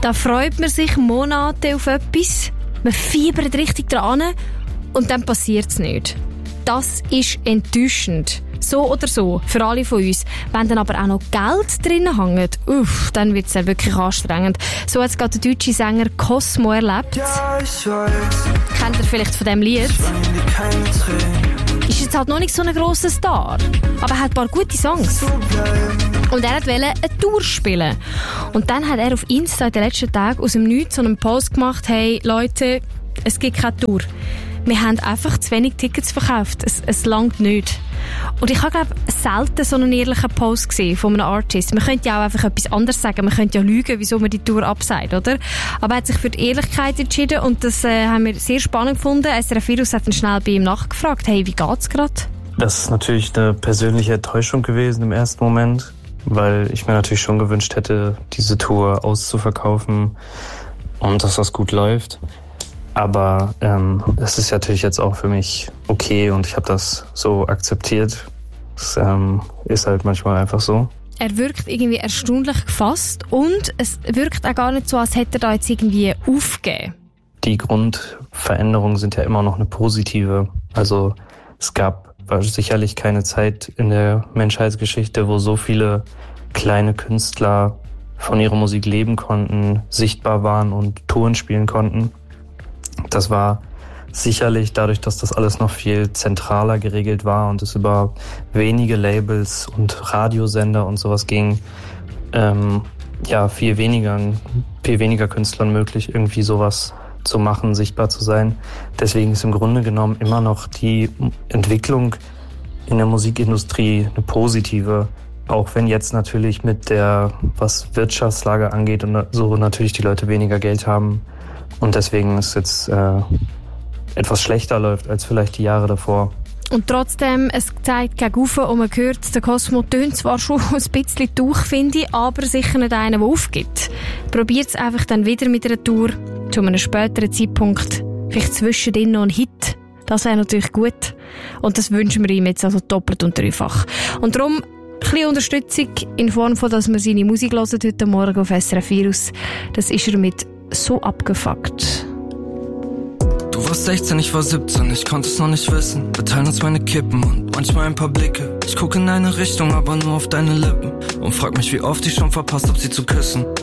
Da freut man sich Monate auf etwas, man fiebert richtig dran und dann passiert es nicht. Das ist enttäuschend. So oder so, für alle von uns. Wenn dann aber auch noch Geld drin hängt, dann wird es ja wirklich anstrengend. So hat es gerade der deutsche Sänger Cosmo erlebt. Ja, ich weiß. Kennt ihr vielleicht von diesem Lied? Ist jetzt halt noch nicht so ein grosser Star, aber er hat ein paar gute Songs. Und er wollte eine Tour spielen. Und dann hat er auf Insta in den letzten Tagen aus dem Nichts so einen Post gemacht: hey Leute, es gibt keine Tour. Wir haben einfach zu wenig Tickets verkauft. Es langt nicht. Und ich habe, glaube ich, selten so einen ehrlichen Post gesehen von einem Artist. Man könnte ja auch einfach etwas anderes sagen. Man könnte ja lügen, wieso man die Tour absagt, oder? Aber er hat sich für die Ehrlichkeit entschieden und das haben wir sehr spannend gefunden. SRF Virus hat dann schnell bei ihm nachgefragt: hey, wie geht's gerade? Das ist natürlich eine persönliche Enttäuschung gewesen im ersten Moment, weil ich mir natürlich schon gewünscht hätte, diese Tour auszuverkaufen und dass das gut läuft. Aber es ist natürlich jetzt auch für mich okay und ich habe das so akzeptiert. Es ist halt manchmal einfach so. Er wirkt irgendwie erstaunlich gefasst und es wirkt auch gar nicht so, als hätte er da jetzt irgendwie aufgegeben. Die Grundveränderungen sind ja immer noch eine positive. Also es war sicherlich keine Zeit in der Menschheitsgeschichte, wo so viele kleine Künstler von ihrer Musik leben konnten, sichtbar waren und Touren spielen konnten. Das war sicherlich dadurch, dass das alles noch viel zentraler geregelt war und es über wenige Labels und Radiosender und sowas ging, viel weniger Künstlern möglich, irgendwie sowas zu machen, sichtbar zu sein. Deswegen ist im Grunde genommen immer noch die Entwicklung in der Musikindustrie eine positive, auch wenn jetzt natürlich mit der, was Wirtschaftslage angeht und so natürlich die Leute weniger Geld haben. Und deswegen es jetzt etwas schlechter läuft als vielleicht die Jahre davor. Und trotzdem, es zeigt gegen Ufe und man hört, der Cosmo tönt zwar schon ein bisschen durch, finde ich, aber sicher nicht einer, der aufgibt. Probiert es einfach dann wieder mit einer Tour, zu einem späteren Zeitpunkt, vielleicht zwischendrin noch ein Hit. Das wäre natürlich gut. Und das wünschen wir ihm jetzt also doppelt und dreifach. Und darum ein bisschen Unterstützung in Form von, dass wir seine Musik hören heute Morgen auf SRF Virus. Das ist er mit So abgefuckt. Du warst 16, ich war 17, ich konnte es noch nicht wissen. Wir teilen uns meine Kippen und manchmal ein paar Blicke. Ich gucke in eine Richtung, aber nur auf deine Lippen. Und frag mich, wie oft ich schon verpasst hab, sie zu küssen.